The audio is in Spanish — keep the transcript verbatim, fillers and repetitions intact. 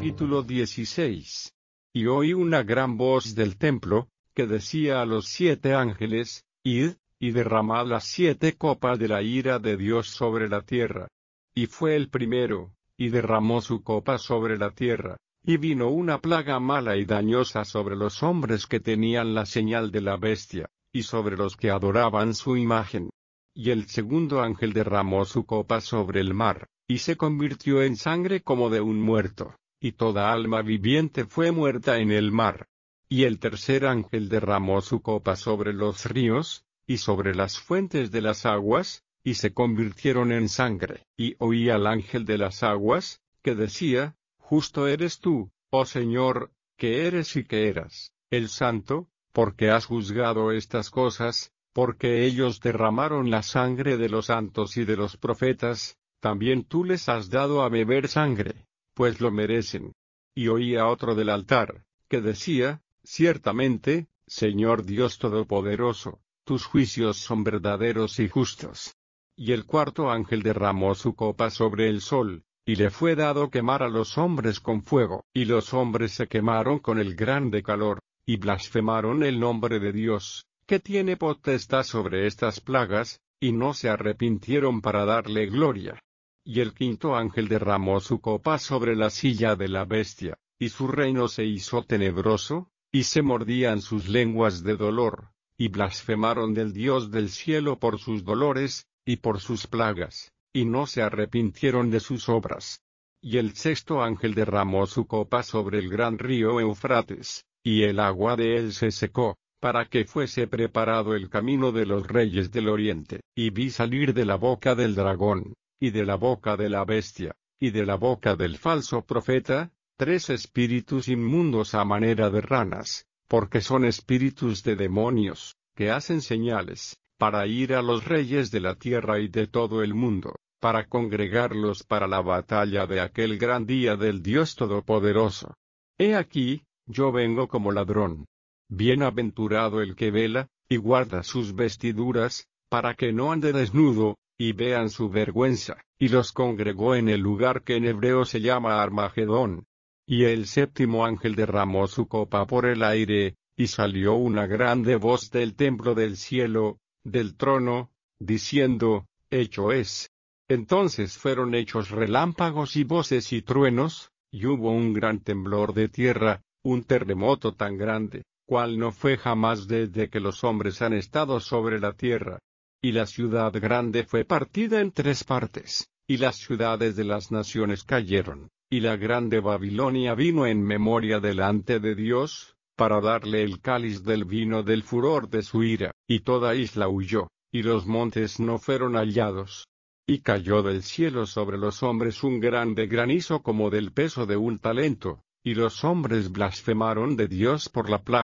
Capítulo dieciséis. Y oí una gran voz del templo, que decía a los siete ángeles, Id, y derramad las siete copas de la ira de Dios sobre la tierra. Y fue el primero, y derramó su copa sobre la tierra, y vino una plaga mala y dañosa sobre los hombres que tenían la señal de la bestia, y sobre los que adoraban su imagen. Y el segundo ángel derramó su copa sobre el mar, y se convirtió en sangre como de un muerto, y toda alma viviente fue muerta en el mar. Y el tercer ángel derramó su copa sobre los ríos, y sobre las fuentes de las aguas, y se convirtieron en sangre. Y oí al ángel de las aguas, que decía, Justo eres tú, oh Señor, que eres y que eras, el Santo, porque has juzgado estas cosas, porque ellos derramaron la sangre de los santos y de los profetas, también tú les has dado a beber sangre, pues lo merecen. Y oí a otro del altar, que decía, Ciertamente, Señor Dios Todopoderoso, tus juicios son verdaderos y justos. Y el cuarto ángel derramó su copa sobre el sol, y le fue dado quemar a los hombres con fuego. Y los hombres se quemaron con el grande calor, y blasfemaron el nombre de Dios, que tiene potestad sobre estas plagas, y no se arrepintieron para darle gloria. Y el quinto ángel derramó su copa sobre la silla de la bestia, y su reino se hizo tenebroso, y se mordían sus lenguas de dolor, y blasfemaron del Dios del cielo por sus dolores, y por sus plagas, y no se arrepintieron de sus obras. Y el sexto ángel derramó su copa sobre el gran río Eufrates, y el agua de él se secó, para que fuese preparado el camino de los reyes del oriente. Y vi salir de la boca del dragón, y de la boca de la bestia, y de la boca del falso profeta, tres espíritus inmundos a manera de ranas, porque son espíritus de demonios, que hacen señales, para ir a los reyes de la tierra y de todo el mundo, para congregarlos para la batalla de aquel gran día del Dios Todopoderoso. He aquí, yo vengo como ladrón. Bienaventurado el que vela, y guarda sus vestiduras, para que no ande desnudo, y vean su vergüenza. Y los congregó en el lugar que en hebreo se llama Armagedón. Y el séptimo ángel derramó su copa por el aire, y salió una grande voz del templo del cielo, del trono, diciendo, Hecho es. Entonces fueron hechos relámpagos y voces y truenos, y hubo un gran temblor de tierra, un terremoto tan grande, cual no fue jamás desde que los hombres han estado sobre la tierra. Y la ciudad grande fue partida en tres partes, y las ciudades de las naciones cayeron, y la grande Babilonia vino en memoria delante de Dios, para darle el cáliz del vino del furor de su ira, y toda isla huyó, y los montes no fueron hallados. Y cayó del cielo sobre los hombres un grande granizo como del peso de un talento, y los hombres blasfemaron de Dios por la plaga